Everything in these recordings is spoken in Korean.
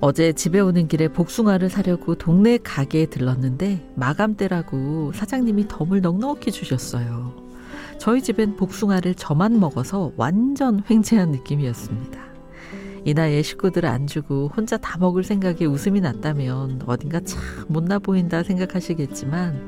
어제 집에 오는 길에 복숭아를 사려고 동네 가게에 들렀는데 마감 때라고 사장님이 덤을 넉넉히 주셨어요. 저희 집엔 복숭아를 저만 먹어서 완전 횡재한 느낌이었습니다. 이 나이에 식구들 안 주고 혼자 다 먹을 생각에 웃음이 났다면 어딘가 참 못나 보인다 생각하시겠지만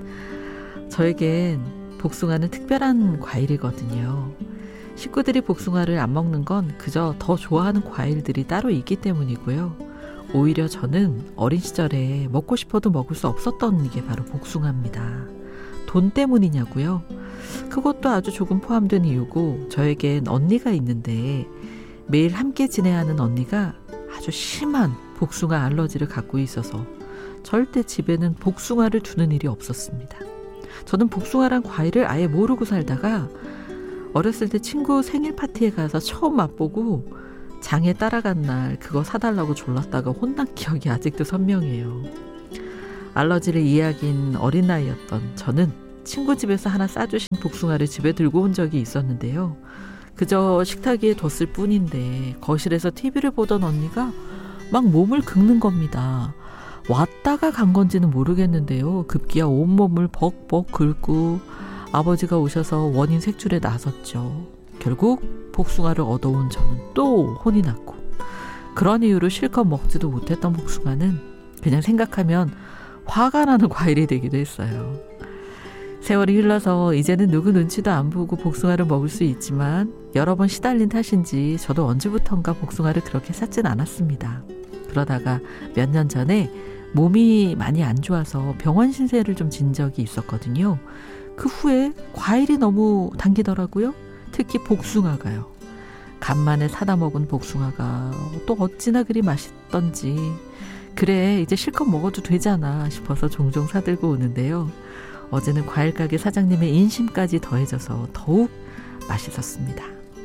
저에겐 복숭아는 특별한 과일이거든요. 식구들이 복숭아를 안 먹는 건 그저 더 좋아하는 과일들이 따로 있기 때문이고요. 오히려 저는 어린 시절에 먹고 싶어도 먹을 수 없었던 게 바로 복숭아입니다. 돈 때문이냐고요? 그것도 아주 조금 포함된 이유고 저에겐 언니가 있는데 매일 함께 지내야 하는 언니가 아주 심한 복숭아 알러지를 갖고 있어서 절대 집에는 복숭아를 두는 일이 없었습니다. 저는 복숭아란 과일을 아예 모르고 살다가 어렸을 때 친구 생일 파티에 가서 처음 맛보고 장에 따라간 날 그거 사달라고 졸랐다가 혼난 기억이 아직도 선명해요. 알러지를 이야기한 어린 나이였던 저는 친구 집에서 하나 싸주신 복숭아를 집에 들고 온 적이 있었는데요. 그저 식탁 위에 뒀을 뿐인데 거실에서 TV를 보던 언니가 막 몸을 긁는 겁니다. 왔다가 간 건지는 모르겠는데요. 급기야 온몸을 벅벅 긁고 아버지가 오셔서 원인 색출에 나섰죠. 결국 복숭아를 얻어온 저는 또 혼이 났고 그런 이유로 실컷 먹지도 못했던 복숭아는 그냥 생각하면 화가 나는 과일이 되기도 했어요. 세월이 흘러서 이제는 누구 눈치도 안 보고 복숭아를 먹을 수 있지만 여러 번 시달린 탓인지 저도 언제부턴가 복숭아를 그렇게 찾진 않았습니다. 그러다가 몇 년 전에 몸이 많이 안 좋아서 병원 신세를 좀 진 적이 있었거든요. 그 후에 과일이 너무 당기더라고요. 특히 복숭아가요. 간만에 사다 먹은 복숭아가 또 어찌나 그리 맛있던지 그래 이제 실컷 먹어도 되잖아 싶어서 종종 사들고 오는데요. 어제는 과일가게 사장님의 인심까지 더해져서 더욱 맛있었습니다.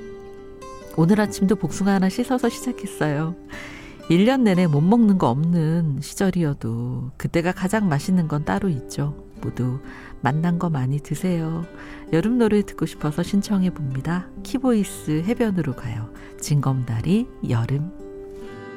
오늘 아침도 복숭아 하나 씻어서 시작했어요. 1년 내내 못 먹는 거 없는 시절이어도 그때가 가장 맛있는 건 따로 있죠. 모두 맛난 거 많이 드세요. 여름 노래 듣고 싶어서 신청해 봅니다. 키보이스 해변으로 가요. 징검다리 여름.